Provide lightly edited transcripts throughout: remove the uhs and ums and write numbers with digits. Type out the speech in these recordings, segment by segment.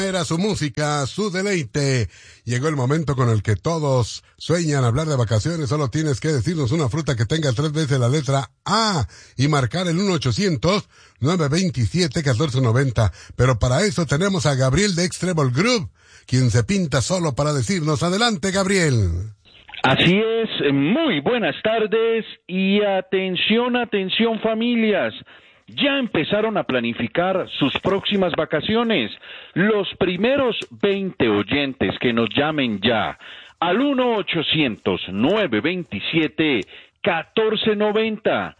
Era su música, su deleite. Llegó el momento con el que todos sueñan hablar de vacaciones. Solo tienes que decirnos una fruta que tenga 3 veces la letra A y marcar el 1-800-927-1490. Pero para eso tenemos a Gabriel de Extreme Group, quien se pinta solo para decirnos. Adelante, Gabriel. Así es, muy buenas tardes y atención familias. Ya empezaron a planificar sus próximas vacaciones. Los primeros 20 oyentes que nos llamen ya al 1-800-927-1490.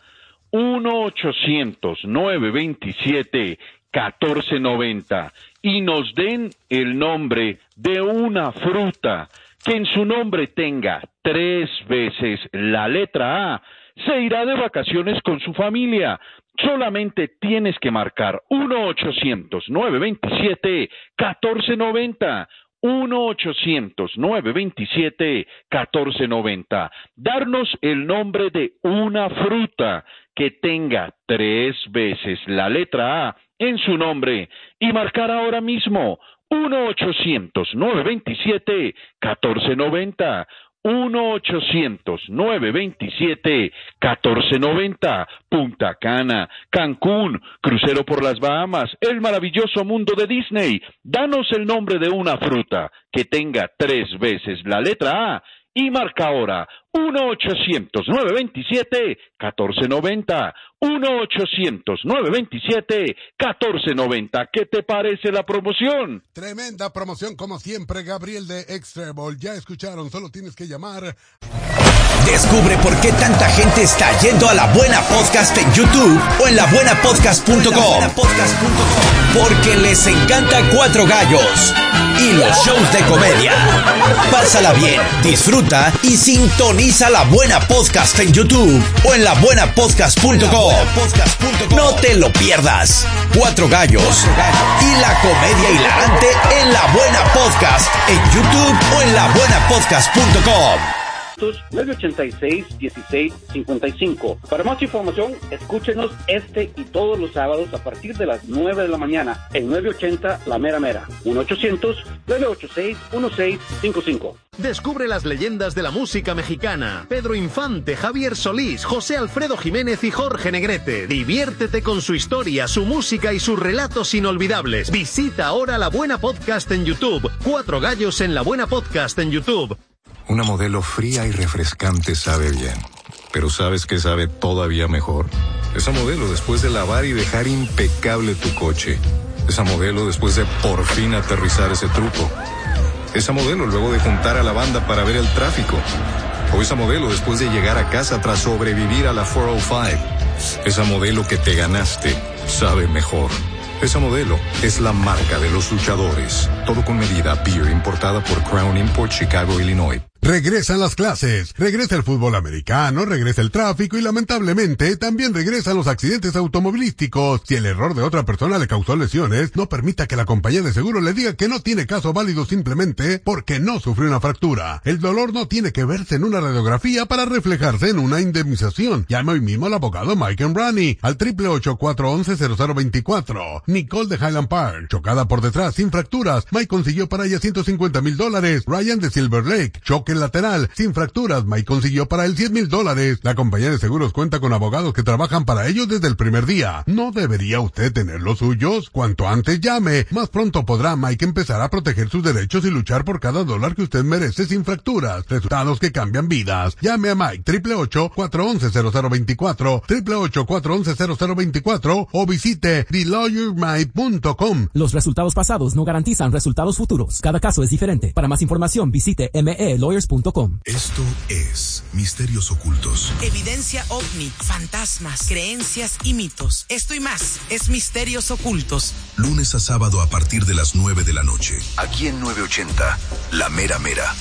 1-800-927-1490 y nos den el nombre de una fruta que en su nombre tenga 3 veces la letra A, se irá de vacaciones con su familia. Solamente tienes que marcar 1-800-927-1490. 1-800-927-1490. Darnos el nombre de una fruta que tenga 3 veces la letra A en su nombre y marcar ahora mismo 1-800-927-1490. 1-800-927-1490, Punta Cana, Cancún, crucero por las Bahamas, el maravilloso mundo de Disney. Danos el nombre de una fruta que tenga 3 veces la letra A y marca ahora 1-800-927-1490. 1-800-927-1490. ¿Qué te parece la promoción? Tremenda promoción como siempre, Gabriel de Extreme. Ya escucharon, solo tienes que llamar. Descubre por qué tanta gente está yendo a La Buena Podcast en YouTube o en labuenapodcast.com. Porque les encanta Cuatro Gallos y los shows de comedia. Pásala bien, disfruta y sintoniza La Buena Podcast en YouTube o en labuenapodcast.com. No te lo pierdas. Cuatro Gallos y la comedia hilarante en La Buena Podcast en YouTube o en labuenapodcast.com. 986-1655. Para más información, escúchenos este y todos los sábados a partir de las 9 de la mañana en 980 La Mera Mera. 1-800-986-1655. Descubre las leyendas de la música mexicana. Pedro Infante, Javier Solís, José Alfredo Jiménez y Jorge Negrete. Diviértete con su historia, su música y sus relatos inolvidables. Visita ahora La Buena Podcast en YouTube. Cuatro Gallos en La Buena Podcast en YouTube. Una modelo fría y refrescante sabe bien, pero ¿sabes qué sabe todavía mejor? Esa modelo después de lavar y dejar impecable tu coche. Esa modelo después de por fin aterrizar ese truco. Esa modelo luego de juntar a la banda para ver el tráfico. O esa modelo después de llegar a casa tras sobrevivir a la 405. Esa modelo que te ganaste sabe mejor. Esa modelo es la marca de los luchadores. Todo con medida. Beer importada por Crown Import, Chicago, Illinois. Regresan las clases, regresa el fútbol americano, regresa el tráfico y lamentablemente también regresan los accidentes automovilísticos. Si el error de otra persona le causó lesiones, no permita que la compañía de seguro le diga que no tiene caso válido simplemente porque no sufrió una fractura. El dolor no tiene que verse en una radiografía para reflejarse en una indemnización. Llame hoy mismo al abogado Mike Embrani al 888-411-0024. Nicole de Highland Park, chocada por detrás sin fracturas. Mike consiguió para ella $150,000. Ryan de Silver Lake, choque lateral, sin fracturas. Mike consiguió para él $10,000. La compañía de seguros cuenta con abogados que trabajan para ellos desde el primer día. ¿No debería usted tener los suyos? Cuanto antes llame, más pronto podrá Mike empezar a proteger sus derechos y luchar por cada dólar que usted merece sin fracturas. Resultados que cambian vidas. Llame a Mike 888-411-0024, 888-411-0024 o visite TheLawyerMike.com. Los resultados pasados no garantizan resultados futuros. Cada caso es diferente. Para más información visite MELawyers.com. Esto es Misterios Ocultos. Evidencia ovni, fantasmas, creencias y mitos. Esto y más es Misterios Ocultos. Lunes a sábado a partir de las 9 de la noche. Aquí en 980, La Mera Mera.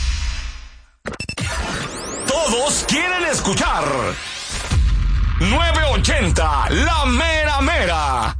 Todos quieren escuchar 980, La Mera Mera.